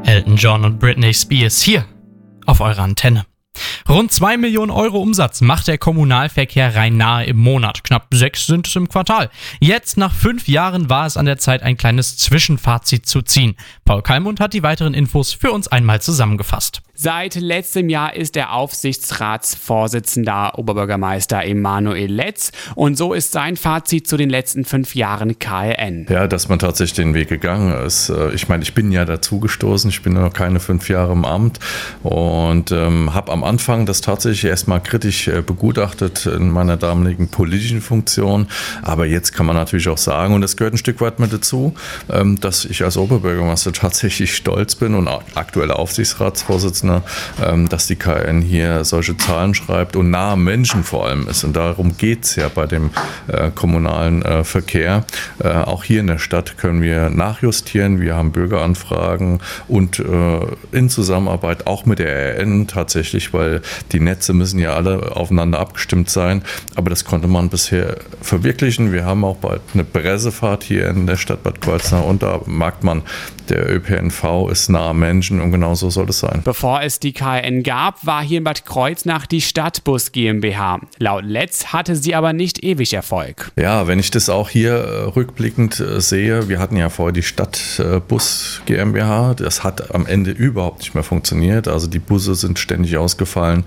Elton John und Britney Spears hier auf eurer Antenne. Rund 2 Millionen Euro Umsatz macht der Kommunalverkehr Rhein-Nahe im Monat. Knapp 6 sind es im Quartal. Jetzt, nach 5 Jahren, war es an der Zeit, ein kleines Zwischenfazit zu ziehen. Paul Kallmund hat die weiteren Infos für uns einmal zusammengefasst. Seit letztem Jahr ist der Aufsichtsratsvorsitzender Oberbürgermeister Emanuel Letz und so ist sein Fazit zu den letzten 5 Jahren KLN. Ja, dass man tatsächlich den Weg gegangen ist. Ich meine, ich bin ja dazugestoßen, ich bin noch keine 5 Jahre im Amt und habe am Anfang das tatsächlich erstmal kritisch begutachtet in meiner damaligen politischen Funktion. Aber jetzt kann man natürlich auch sagen, und das gehört ein Stück weit mit dazu, dass ich als Oberbürgermeister tatsächlich stolz bin und aktueller Aufsichtsratsvorsitzender, dass die KN hier solche Zahlen schreibt und nah am Menschen vor allem ist. Und darum geht es ja bei dem kommunalen Verkehr. Auch hier in der Stadt können wir nachjustieren. Wir haben Bürgeranfragen und in Zusammenarbeit auch mit der RN tatsächlich, weil die Netze müssen ja alle aufeinander abgestimmt sein. Aber das konnte man bisher verwirklichen. Wir haben auch bald eine Pressefahrt hier in der Stadt Bad Kreuznach und da merkt man, der ÖPNV ist nah am Menschen und genau so soll es sein. Bevor es die KN gab, war hier in Bad Kreuznach die Stadtbus GmbH. Laut Letz hatte sie aber nicht ewig Erfolg. Ja, wenn ich das auch hier rückblickend sehe, wir hatten ja vorher die Stadtbus GmbH, das hat am Ende überhaupt nicht mehr funktioniert, also die Busse sind ständig ausgefallen,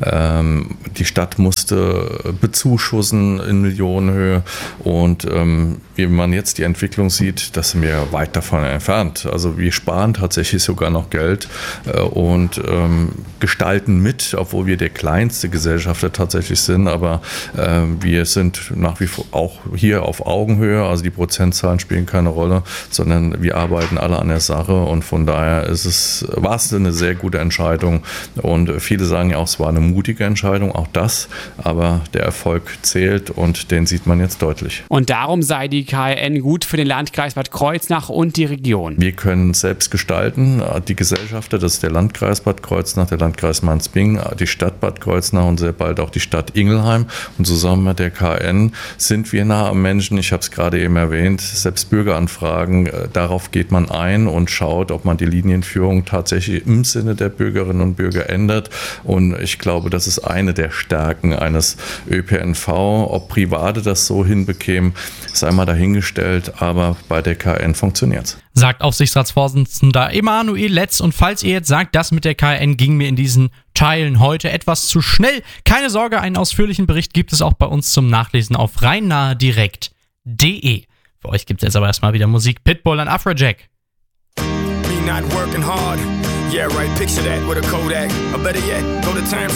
die Stadt musste bezuschussen in Millionenhöhe und wie man jetzt die Entwicklung sieht, das sind wir weit davon entfernt. Also wir sparen tatsächlich sogar noch Geld und gestalten mit, obwohl wir der kleinste Gesellschafter tatsächlich sind, aber wir sind nach wie vor auch hier auf Augenhöhe, also die Prozentzahlen spielen keine Rolle, sondern wir arbeiten alle an der Sache und von daher war es eine sehr gute Entscheidung und viele sagen ja auch, es war eine mutige Entscheidung, auch das, aber der Erfolg zählt und den sieht man jetzt deutlich. Und darum sei die KLN gut für den Landkreis Bad Kreuznach und die Region. Wir können selbst gestalten, die Gesellschafter, das ist der Landkreis Bad Kreuznach, der Landkreis Mainz-Bingen, die Stadt Bad Kreuznach und sehr bald auch die Stadt Ingelheim. Und zusammen mit der KN sind wir nah am Menschen. Ich habe es gerade eben erwähnt, selbst Bürgeranfragen, darauf geht man ein und schaut, ob man die Linienführung tatsächlich im Sinne der Bürgerinnen und Bürger ändert. Und ich glaube, das ist eine der Stärken eines ÖPNV. Ob Private das so hinbekämen, sei mal dahingestellt, aber bei der KN funktioniert es. Sagt Aufsichtsratsvorsitzender Emanuel Letz. Und falls ihr jetzt sagt, das mit der KN ging mir in diesen Teilen heute etwas zu schnell, keine Sorge, einen ausführlichen Bericht gibt es auch bei uns zum Nachlesen auf rheinnahedirekt.de. Für euch gibt es jetzt aber erstmal wieder Musik. Pitbull und Afrojack. Me not working hard. Yeah, right, picture that with a Kodak. Or better yet, go to time